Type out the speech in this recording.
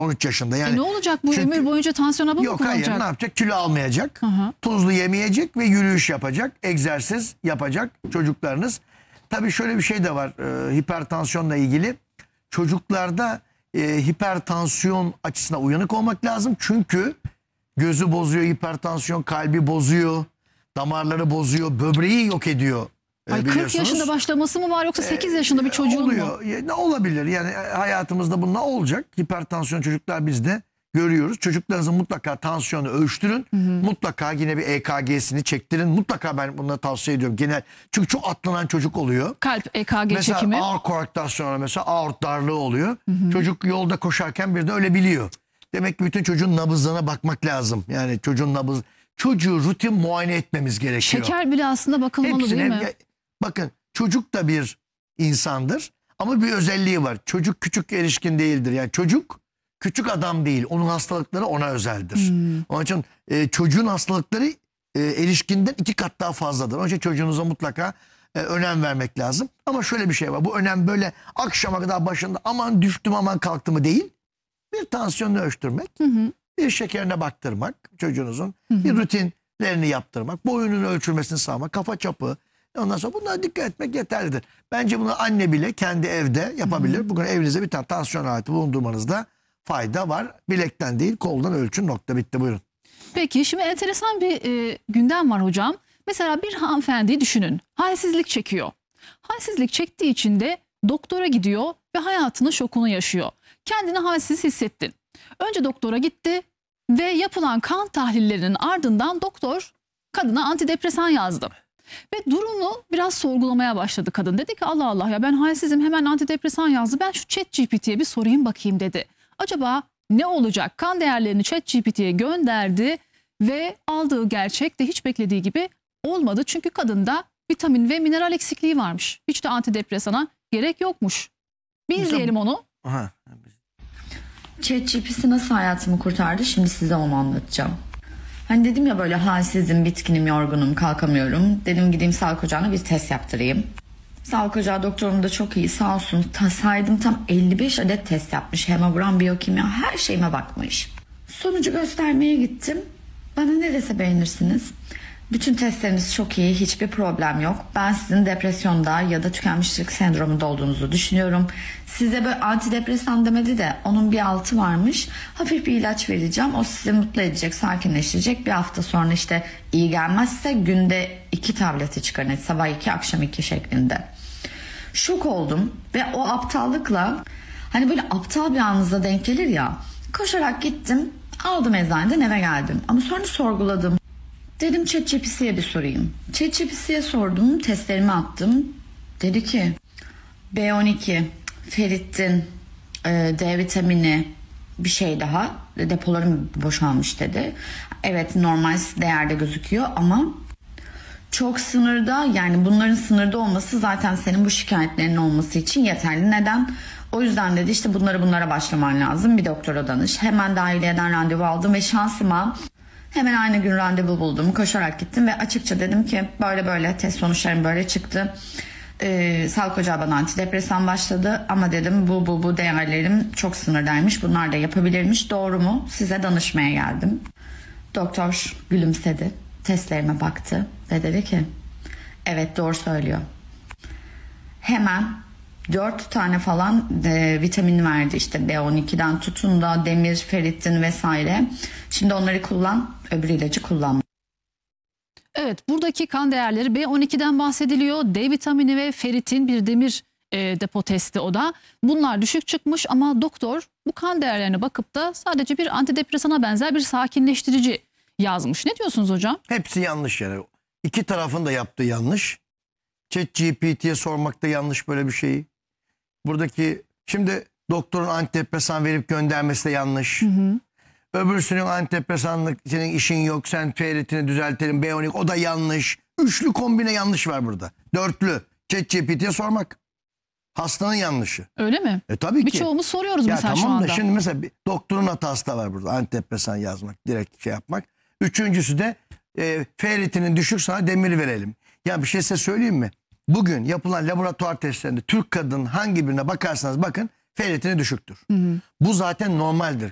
13 yaşında yani. Ne olacak bu çünkü, ömür boyunca tansiyon hapı mı yok kullanacak? hayır, ne yapacak? Kilo almayacak. Hı. Tuzlu yemeyecek ve yürüyüş yapacak. Egzersiz yapacak çocuklarınız. Tabii şöyle bir şey de var hipertansiyonla ilgili. Çocuklarda hipertansiyon açısından uyanık olmak lazım. Çünkü gözü bozuyor hipertansiyon, kalbi bozuyor, damarları bozuyor, böbreği yok ediyor. Ay 40 yaşında başlaması mı var yoksa 8 yaşında bir çocuğun oluyor. mu? Ne olabilir? Yani hayatımızda bununla olacak. Hipertansiyon çocuklar bizde görüyoruz. Çocuklarınızın mutlaka tansiyonu ölçtürün. Mutlaka yine bir EKG'sini çektirin. Mutlaka ben bunları tavsiye ediyorum. Genel, çünkü çok atlanan çocuk oluyor. Kalp EKG Mesela çekimi. ağır koaktasyona, mesela aort darlığı oluyor. Çocuk yolda koşarken bir de ölebiliyor. Demek ki bütün çocuğun nabızlarına bakmak lazım. Yani çocuğun nabız, çocuğu rutin muayene etmemiz gerekiyor. Şeker bile aslında bakılmalı değil mi? Bakın çocuk da bir insandır ama bir özelliği var. Çocuk küçük erişkin değildir. Yani çocuk küçük adam değil. Onun hastalıkları ona özeldir. Onun için çocuğun hastalıkları erişkinden 2 kat daha fazladır. Onun için çocuğunuza mutlaka önem vermek lazım. Ama şöyle bir şey var. Bu önem böyle akşama kadar başında aman düştüm aman kalktım değil. Bir tansiyonunu ölçtürmek, bir şekerine baktırmak çocuğunuzun, bir rutinlerini yaptırmak, boyunun ölçülmesini sağlamak, kafa çapı. Ondan sonra bunlara dikkat etmek yeterlidir. Bence bunu anne bile kendi evde yapabilir. Bugün evinizde bir tane tansiyon aleti bulundurmanızda fayda var. Bilekten değil koldan ölçün, nokta, bitti, buyurun. Peki şimdi enteresan bir gündem var hocam. Mesela bir hanımefendiyi düşünün. Halsizlik çekiyor. Halsizlik çektiği için de doktora gidiyor ve hayatının şokunu yaşıyor. Kendini halsiz hissettin. Önce doktora gitti ve yapılan kan tahlillerinin ardından doktor kadına antidepresan yazdı. Ve durumu biraz sorgulamaya başladı kadın. Dedi ki Allah Allah ya ben halsizim, hemen antidepresan yazdı. Ben şu ChatGPT'ye bir sorayım bakayım dedi. Acaba ne olacak? Kan değerlerini ChatGPT'ye gönderdi ve aldığı gerçek de hiç beklediği gibi olmadı. Çünkü kadında vitamin ve mineral eksikliği varmış. Hiç de antidepresana gerek yokmuş. Bir izleyelim onu. Aha. ChatGPT nasıl hayatımı kurtardı? Şimdi size onu anlatacağım. Hani dedim ya böyle halsizim, bitkinim, yorgunum, kalkamıyorum. Dedim gideyim sağlık ocağına bir test yaptırayım. Sağlık ocağı doktorum da çok iyi sağ olsun. Saydım tam 55 adet test yapmış. Hemogram, biyokimya, her şeyime bakmış. Sonucu göstermeye gittim. Bana ne dese beğenirsiniz. Bütün testleriniz çok iyi, hiçbir problem yok. Ben sizin depresyonda ya da tükenmişlik sendromunda olduğunuzu düşünüyorum. Size böyle antidepresan demedi de onun bir altı varmış. Hafif bir ilaç vereceğim. O sizi mutlu edecek, sakinleştirecek. Bir hafta sonra işte iyi gelmezse günde 2 tableti çıkarın. Sabah 2, akşam 2 şeklinde. Şok oldum ve o aptallıkla, hani böyle aptal bir anınıza denk gelir ya. Koşarak gittim, aldım eczaneden eve geldim. Ama sonra sorguladım. Dedim ChatGPT'ye bir sorayım. ChatGPT'ye sordum, testlerimi attım. Dedi ki B12, ferritin, D vitamini, bir şey daha, depolarım boşalmış dedi. Evet, normal değerde gözüküyor ama çok sınırda, yani bunların sınırda olması zaten senin bu şikayetlerin olması için yeterli. Neden? O yüzden dedi işte bunlara başlaman lazım, bir doktora danış. Hemen dahiliyeden randevu aldım ve şansıma hemen aynı gün randevu buldum. Koşarak gittim ve açıkça dedim ki böyle test sonuçlarım böyle çıktı. Sağlık ocağı bana antidepresan başladı ama dedim bu değerlerim çok sınırdaymış. Bunlar da yapabilirmiş. Doğru mu? Size danışmaya geldim. Doktor gülümsedi. Testlerime baktı ve dedi ki evet doğru söylüyor. Hemen 4 tane falan vitamin verdi, işte B12'den tutun da demir, ferritin vesaire. Şimdi onları kullan, öbür ilacı kullanma. Evet, buradaki kan değerleri B12'den bahsediliyor. D vitamini ve ferritin, bir demir depo testi o da. Bunlar düşük çıkmış ama doktor bu kan değerlerine bakıp da sadece bir antidepresana benzer bir sakinleştirici yazmış. Ne diyorsunuz hocam? Hepsi yanlış yani. İki tarafın da yaptığı yanlış. ChatGPT'ye sormak da yanlış böyle bir şeyi. Buradaki şimdi doktorun antidepresan verip göndermesi de yanlış. Öbürsünün antidepresanlık, senin işin yok, sen ferritini düzeltelim, B12, o da yanlış. Üçlü kombine yanlış var burada. Dörtlü. ChatGPT'ye sormak. Hastanın yanlışı. Öyle mi? Tabii ki. Birçoğumuz soruyoruz Ya mesela şu tamam da anda. şimdi mesela bir doktorun hatası da var burada. Antidepresan yazmak, direkt şey yapmak. Üçüncüsü de ferritinin düşük, sana demir verelim. Ya bir şey size söyleyeyim mi? Bugün yapılan laboratuvar testlerinde Türk kadının hangi birine bakarsanız bakın ferritini düşüktür. Bu zaten normaldir.